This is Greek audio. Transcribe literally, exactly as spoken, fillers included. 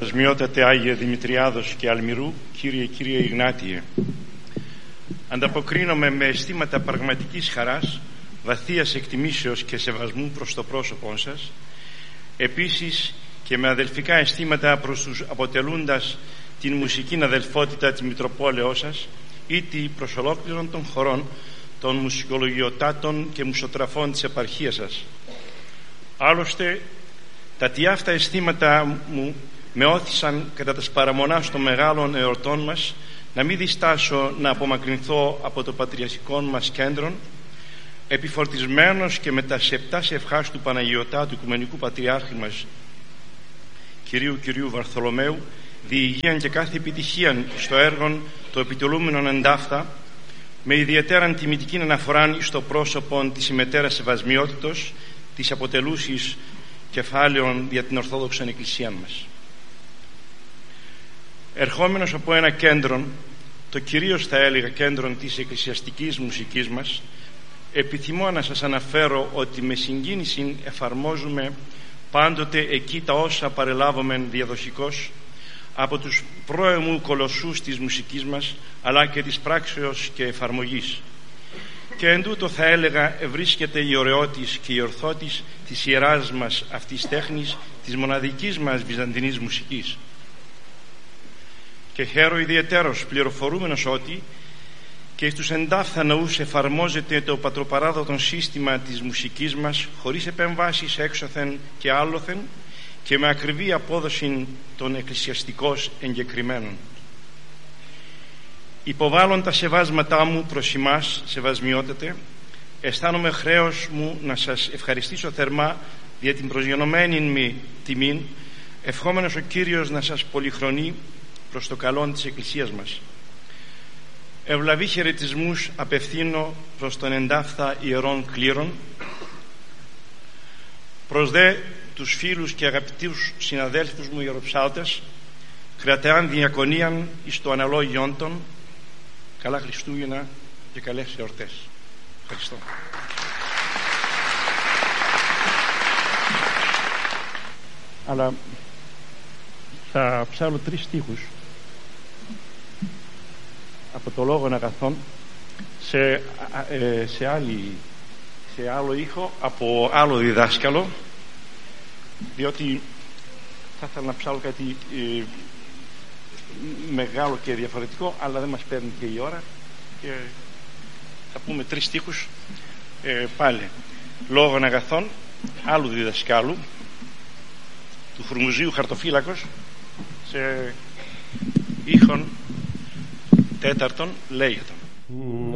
Σμιότατε Άγιε Δημητριάδος και Αλμυρού, Κύριε Κύριε Ιγνάτιε, ανταποκρίνομαι με αισθήματα πραγματικής χαράς, βαθίας εκτιμήσεως και σεβασμού προς το πρόσωπό σας, επίσης και με αδελφικά αισθήματα προς τους αποτελούντας την μουσική αδελφότητα της Μητροπόλεως σας, ήτι προς ολόκληρον των χωρών των μουσικολογιοτάτων και μουσοτραφών της επαρχίας σας. Άλλωστε, τα τι αυτά αισθήματα μου με όθησαν κατά τας παραμονάς των μεγάλων εορτών μας να μην διστάσω να απομακρυνθώ από το πατριαρχικό μας κέντρο, επιφορτισμένος και με τα σεπτάς ευχάς του Παναγιωτάτου Οικουμενικού Πατριάρχη μας Κυρίου Κυρίου Βαρθολομαίου, διηγείαν και κάθε επιτυχίαν στο έργο το επιτελούμενον εντάφθα, με ιδιαίτεραν τιμητική αναφορά στο πρόσωπο της ημετέρας Ευασμιότητος, της αποτελούσης κεφάλαιων για την Ορθόδοξη Εκκλησία μας. Ερχόμενος από ένα κέντρο, το κυρίως θα έλεγα κέντρο της εκκλησιαστικής μουσικής μας, επιθυμώ να σας αναφέρω ότι με συγκίνηση εφαρμόζουμε πάντοτε εκεί τα όσα παρελάβουμε διαδοχικώς από τους πρώιμου κολοσσούς της μουσικής μας, αλλά και της πράξεως και εφαρμογής. Και εν τούτο θα έλεγα ευρίσκεται η ωραιότης και η ορθότης της ιεράς μας αυτής τέχνης, της μοναδικής μας βυζαντινής μουσικής. Και χαίρο ιδιαιτέρως πληροφορούμενος ότι και στους εντάφθα ναούς εφαρμόζεται το πατροπαράδοτο σύστημα της μουσικής μας, χωρίς επεμβάσεις έξωθεν και άλλοθεν και με ακριβή απόδοση των εκκλησιαστικών εγκεκριμένων. Υποβάλλον τα σεβάσματά μου προς εμάς, σεβασμιότατε, αισθάνομαι χρέος μου να σας ευχαριστήσω θερμά για την προσγειωμένη μου τιμήν, ευχόμενος ο Κύριος να σας πολυχρονεί προς το καλό της Εκκλησίας μας. Ευλαβή χαιρετισμούς απευθύνω προς τον εντάφθα ιερών κλήρων, προς δε τους φίλους και αγαπητούς συναδέλφους μου ιεροψάλτες, κρατεάν διακονίαν εις το αναλόγιον των. Καλά Χριστούγεννα και καλές εορτές. Ευχαριστώ. Αλλά θα ψάλω τρεις στίχους από το Λόγον Αγαθών σε, ε, σε, άλλη, σε άλλο ήχο από άλλο διδάσκαλο, διότι θα ήθελα να ψάλω κάτι ε, μεγάλο και διαφορετικό, αλλά δεν μας παίρνει και η ώρα και θα πούμε τρεις στίχους ε, πάλι. Λόγων Αγαθών άλλου διδασκάλου, του Χουρμουζίου Χαρτοφύλακος, σε ήχον τέταρτον λέγεται.